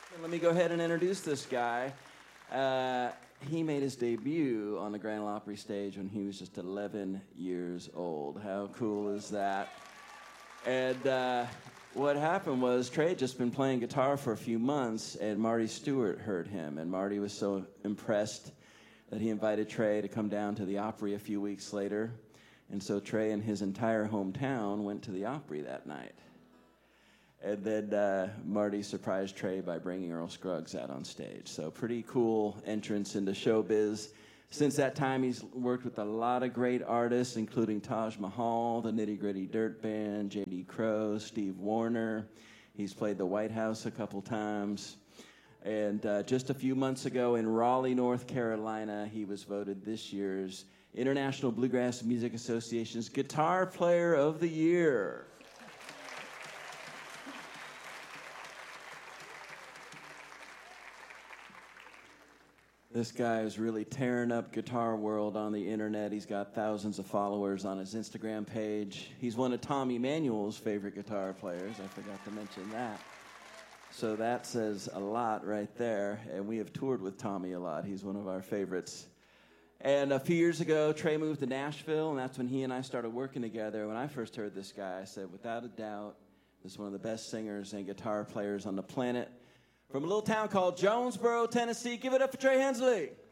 Let me go ahead and introduce this guy. He made his debut on the Grand Ole Opry stage when he was just 11 years old. How cool is that? And what happened was Trey had just been playing guitar for a few months, and Marty Stewart heard him. And Marty was so impressed that he invited Trey to come down to the Opry a few weeks later. And so Trey and his entire hometown went to the Opry that night. And then Marty surprised Trey by bringing Earl Scruggs out on stage. So pretty cool entrance into showbiz. Since that time, he's worked with a lot of great artists, including Taj Mahal, the Nitty Gritty Dirt Band, J.D. Crowe, Steve Wariner. He's played the White House a couple times. And just a few months ago in Raleigh, North Carolina, he was voted this year's International Bluegrass Music Association's Guitar Player of the Year. This guy is really tearing up guitar world on the internet. He's got thousands of followers on his Instagram page. He's one of Tommy Emmanuel's favorite guitar players. I forgot to mention that. So that says a lot right there. And we have toured with Tommy a lot. He's one of our favorites. And a few years ago, Trey moved to Nashville, and that's when he and I started working together. When I first heard this guy, I said, without a doubt, this is one of the best singers and guitar players on the planet. From a little town called Jonesboro, Tennessee, give it up for Trey Hensley.